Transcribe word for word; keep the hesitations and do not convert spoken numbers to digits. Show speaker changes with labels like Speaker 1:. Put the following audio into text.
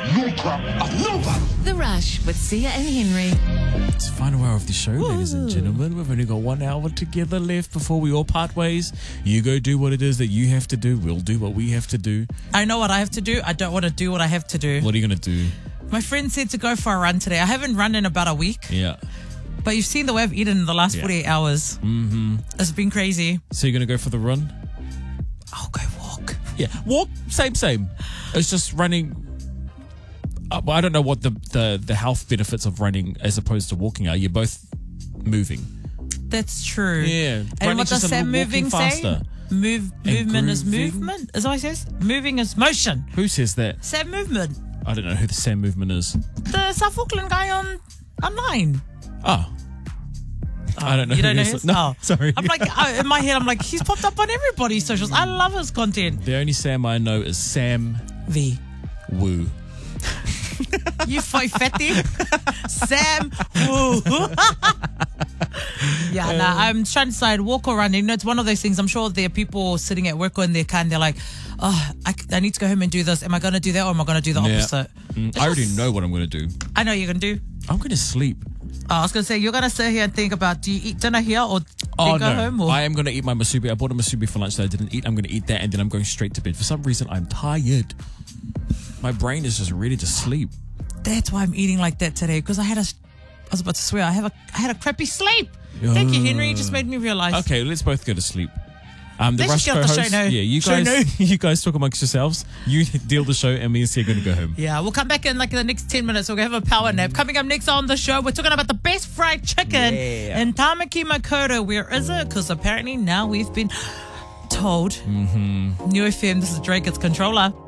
Speaker 1: The Rush with Sia and Henry.
Speaker 2: It's the final hour of the show, ladies and gentlemen. We've only got one hour together left before we all part ways. You go do what it is that you have to do. We'll do what we have to do.
Speaker 3: I know what I have to do. I don't want to do what I have to do.
Speaker 2: What are you going to do?
Speaker 3: My friend said to go for a run today. I haven't run in about a week.
Speaker 2: Yeah.
Speaker 3: But you've seen the way I've eaten in the last
Speaker 2: Yeah.
Speaker 3: forty-eight hours.
Speaker 2: Mm-hmm.
Speaker 3: It's been crazy.
Speaker 2: So you're going to go for the run?
Speaker 3: I'll go walk.
Speaker 2: Yeah. Walk, same, same. It's just running. Uh, well, I don't know what the, the, the health benefits of running as opposed to walking are. You're both moving.
Speaker 3: That's true.
Speaker 2: Yeah.
Speaker 3: And
Speaker 2: Running's
Speaker 3: what does
Speaker 2: just a
Speaker 3: Sam
Speaker 2: little
Speaker 3: Moving
Speaker 2: walking
Speaker 3: say?
Speaker 2: faster.
Speaker 3: Move,
Speaker 2: And
Speaker 3: movement is
Speaker 2: grooving.
Speaker 3: movement. Is that what it says? Moving is motion.
Speaker 2: Who says that?
Speaker 3: Sam Movement.
Speaker 2: I don't know who the Sam Movement is.
Speaker 3: The South Auckland guy on online.
Speaker 2: Oh. I don't know.
Speaker 3: You don't
Speaker 2: who
Speaker 3: know
Speaker 2: he is.
Speaker 3: his?
Speaker 2: No,
Speaker 3: Oh.
Speaker 2: sorry.
Speaker 3: I'm like, uh, in my head, I'm like, he's popped up on everybody's socials. I love his content.
Speaker 2: The only Sam I know is Sam
Speaker 3: V.
Speaker 2: Woo.
Speaker 3: You fight fatty. Sam Woo. Yeah, nah, I'm trying to decide walk or run. You know, it's one of those things. I'm sure there are people sitting at work or in their car and they're like, oh, I, I need to go home and do this. Am I going to do that or am I going to do the
Speaker 2: Yeah.
Speaker 3: opposite?
Speaker 2: Mm,
Speaker 3: It's
Speaker 2: I already
Speaker 3: just-
Speaker 2: know what I'm going to do.
Speaker 3: I know you're going to do.
Speaker 2: I'm going to sleep.
Speaker 3: Oh, I was going to say, you're going to sit here and think about, do you eat dinner here or
Speaker 2: Oh,
Speaker 3: then go
Speaker 2: no.
Speaker 3: home? Or?
Speaker 2: I am going to eat my masubi. I bought a masubi for lunch that I didn't eat. I'm going to eat that and then I'm going straight to bed. For some reason, I'm tired. My brain is just ready to sleep.
Speaker 3: That's why I'm eating like that today, because I had a, I was about to swear, I have a, I had a crappy sleep. Thank you, Henry. You just made me realize.
Speaker 2: Okay, let's both go to sleep. Um, the
Speaker 3: Let's
Speaker 2: Rush
Speaker 3: just get off the
Speaker 2: co-host,
Speaker 3: show now.
Speaker 2: yeah, you
Speaker 3: Show
Speaker 2: guys,
Speaker 3: now.
Speaker 2: you guys talk amongst yourselves. You deal the show, and me and Sia are going to go home.
Speaker 3: Yeah, we'll come back in like the next ten minutes. We're going to have a power nap. Coming up next on the show, we're talking about the best fried chicken
Speaker 2: Yeah.
Speaker 3: in Tamaki Makaurau. Where is it? Because apparently now we've been told. Mm-hmm. New F M, this is Drake, it's Controller.